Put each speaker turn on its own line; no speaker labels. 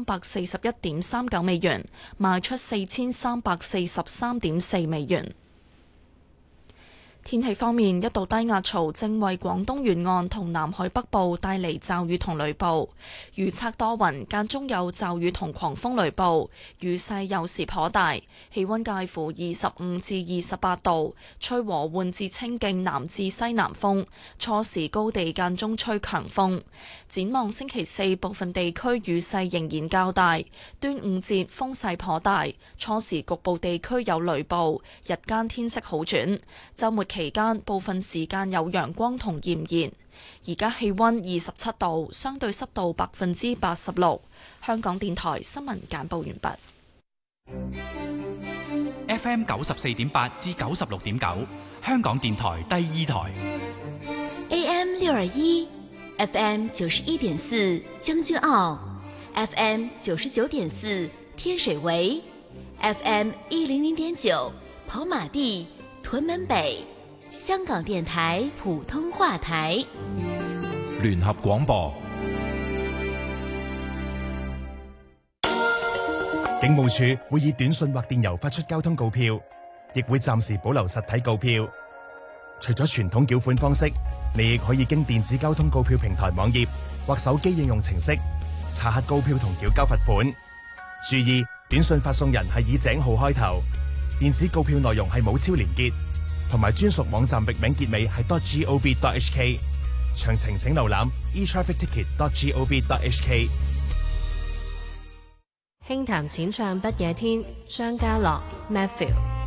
4341.39美元，賣出4343.4美元。天氣方面，一道低壓槽正為廣東沿岸同南海北部帶嚟驟雨同雷暴，預測多雲，間中有驟雨同狂風雷暴，雨勢有時頗大，氣溫介乎25至28度，吹和緩至清勁南至西南風，初時高地間中吹強風。展望星期四，部分地區雨勢仍然較大，端午節風勢頗大，初時局部地區有雷暴，日間天色好轉，週末期間部分時間有陽光同炎熱，而家氣溫27度，相對濕度86%。香港電台新聞簡報完畢。
FM 94.8至96.9，香港電台第二台。
AM 621 FM 91.4將軍澳 FM 99.4天水圍 FM 100.9跑馬地屯門北，香港電台普通話台。
聯合廣播。
警務處會以短信或電郵發出交通告票，亦會暫時保留實體告票。除咗傳統繳款方式，你亦可以經電子交通告票平台網頁或手機應用程式查核告票同繳交罰款。注意，短信發送人係以井號開頭，電子告票內容係冇超連結，同埋專屬網站域名結尾係 .gov.hk。詳情請瀏覽 etrafficticket.gov.hk。
輕談淺唱不夜天，張家樂 Matthew。